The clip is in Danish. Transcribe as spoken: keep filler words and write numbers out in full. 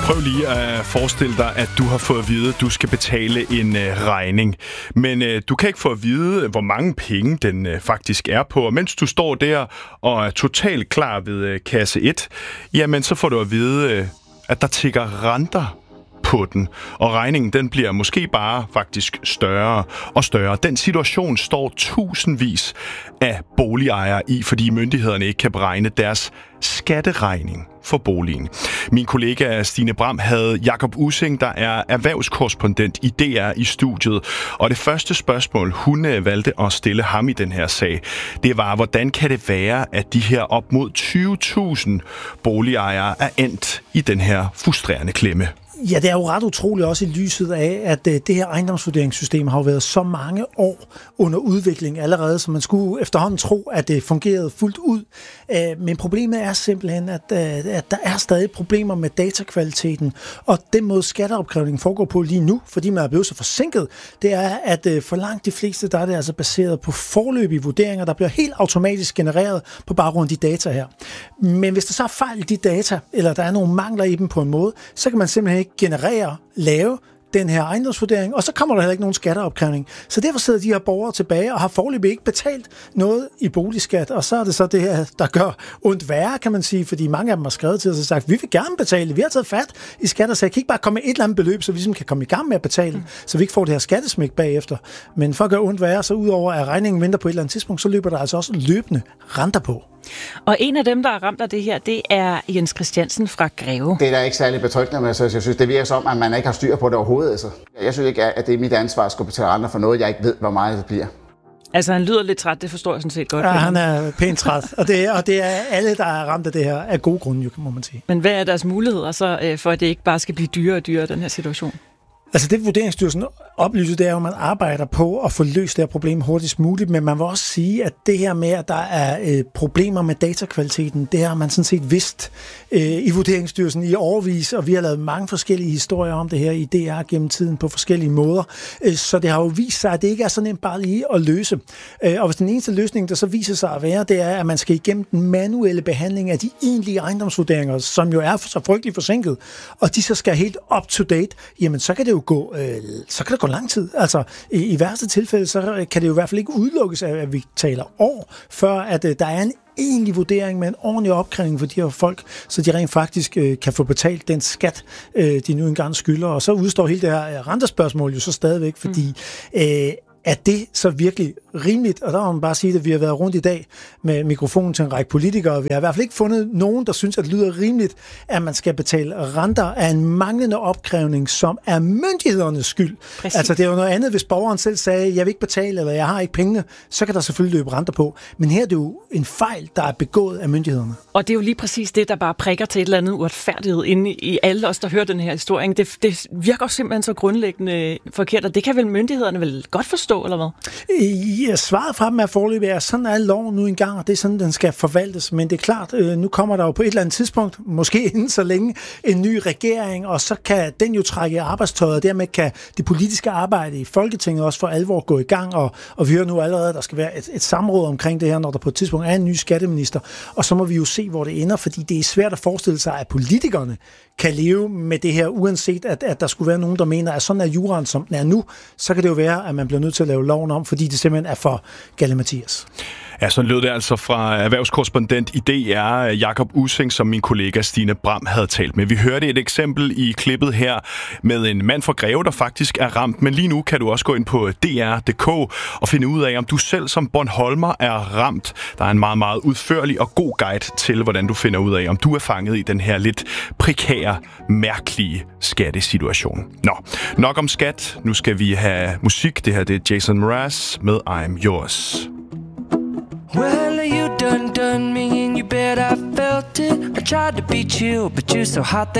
Prøv lige at forestille dig, at du har fået at vide, at du skal betale en øh, regning. Men øh, du kan ikke få at vide, hvor mange penge den øh, faktisk er på. Og mens du står der og er totalt klar ved øh, kasse et, jamen så får du at vide, øh, at der tikker renter på den. Og regningen, den bliver måske bare faktisk større og større. Den situation står tusindvis af boligejere i, fordi myndighederne ikke kan beregne deres skatteregning for boligen. Min kollega Stine Bram havde Jakob Ussing, der er erhvervskorrespondent i D R i studiet. Og det første spørgsmål, hun valgte at stille ham i den her sag, det var, hvordan kan det være, at de her op mod tyve tusind boligejere er endt i den her frustrerende klemme? Ja, det er jo ret utroligt også i lyset af, at det her ejendomsvurderingssystem har jo været så mange år under udvikling allerede, så man skulle efterhånden tro, at det fungerede fuldt ud. Men problemet er simpelthen, at, at der er stadig problemer med datakvaliteten, og den måde skatteopkrævningen foregår på lige nu, fordi man er blevet så forsinket, det er, at for langt de fleste, der er det altså baseret på foreløbige vurderinger, der bliver helt automatisk genereret på baggrund af de data her. Men hvis der så er fejl i de data, eller der er nogle mangler i dem på en måde, så kan man simpelthen ikke generere, lave den her ejendomsvurdering, og så kommer der heller ikke nogen skatteopkrævning. Så derfor sidder de her borgere tilbage og har foreløbig ikke betalt noget i boligskat, og så er det så det her, der gør ondt værre, kan man sige, fordi mange af dem har skrevet til os og sagt, vi vil gerne betale, vi har taget fat i skat, og så jeg kan ikke bare komme med et eller andet beløb, så vi ligesom kan komme i gang med at betale, mm. så vi ikke får det her skattesmæk bagefter. Men for at gøre ondt værre, så udover at regningen venter på et eller andet tidspunkt, så løber der altså også løbende renter på. Og en af dem, der er ramt af det her, det er Jens Christiansen fra Greve. Det er da ikke særlig betryggende, men jeg synes, det virker som, at man ikke har styr på det overhovedet. Altså. Jeg synes ikke, at det er mit ansvar at skulle betale renter for noget, jeg ikke ved, hvor meget det bliver. Altså, han lyder lidt træt, det forstår jeg sådan set godt. Ja, han er pænt træt, og det, er, og det er alle, der er ramt af det her, af gode grunde, må man sige. Men hvad er deres muligheder så, for at det ikke bare skal blive dyrere og dyrere, den her situation? Altså det Vurderingsstyrelsen oplyser, det er jo, at man arbejder på at få løst det her problem hurtigst muligt, men man vil også sige, at det her med, at der er øh, problemer med datakvaliteten, det har man sådan set vidst øh, i Vurderingsstyrelsen i årevis, og vi har lavet mange forskellige historier om det her i D R gennem tiden på forskellige måder, øh, så det har jo vist sig, at det ikke er så nemt bare lige at løse. Øh, og hvis den eneste løsning, der så viser sig at være, det er, at man skal igennem den manuelle behandling af de egentlige ejendomsvurderinger, som jo er så frygteligt forsinket, og de så skal helt up to date, jamen så kan det jo gå, øh, så kan det gå lang tid. Altså, i, i værste tilfælde, så kan det jo i hvert fald ikke udelukkes, at, at vi taler år, før at øh, der er en egentlig vurdering med en ordentlig opkrævning for de her folk, så de rent faktisk øh, kan få betalt den skat, øh, de nu engang skylder. Og så udstår hele det her rentespørgsmål jo så stadigvæk, fordi mm. øh, er det så virkelig rimeligt? Og der må man bare sige, at vi har været rundt i dag med mikrofonen til en række politikere, og vi har i hvert fald ikke fundet nogen, der synes, at det lyder rimeligt, at man skal betale renter af en manglende opkrævning, som er myndighedernes skyld. Præcis. Altså det er jo noget andet, hvis borgeren selv sagde, jeg vil ikke betale, eller jeg har ikke pengene, så kan der selvfølgelig løbe renter på. Men her er det jo en fejl, der er begået af myndighederne. Og det er jo lige præcis det, der bare prikker til et eller andet uretfærdighed inde i alle os, der hører den her historie. Det, det virker simpelthen så grundlæggende forkert, og det kan vel myndighederne vel godt forstå, eller hvad? Ja, svaret fra dem er foreløbig, at sådan er loven nu engang, og det er sådan, den skal forvaltes. Men det er klart, nu kommer der jo på et eller andet tidspunkt, måske inden så længe, en ny regering, og så kan den jo trække arbejdstøjet, og dermed kan det politiske arbejde i Folketinget også for alvor gå i gang, og, og vi hører nu allerede, at der skal være et, et samråd omkring det her, når der på et tidspunkt er en ny skatteminister, og så må vi jo se, hvor det ender, fordi det er svært at forestille sig, at politikerne kan leve med det her, uanset at, at der skulle være nogen, der mener, at sådan er juraen, som den er nu, så kan det jo være, at man bliver nødt til at lave loven om, fordi det simpelthen er for galimatias. Ja, så lød det altså fra erhvervskorrespondent i D R, Jakob Ussing, som min kollega Stine Bram havde talt med. Vi hørte et eksempel i klippet her med en mand fra Greve, der faktisk er ramt. Men lige nu kan du også gå ind på D R punktum d k og finde ud af, om du selv som Bornholmer er ramt. Der er en meget, meget udførlig og god guide til, hvordan du finder ud af, om du er fanget i den her lidt prekære, mærkelige skattesituation. Nå, nok om skat. Nu skal vi have musik. Det her det er Jason Mraz med I'm Yours. Well, you done done me and you bet I felt it. I tried to beat you, but you're so hot that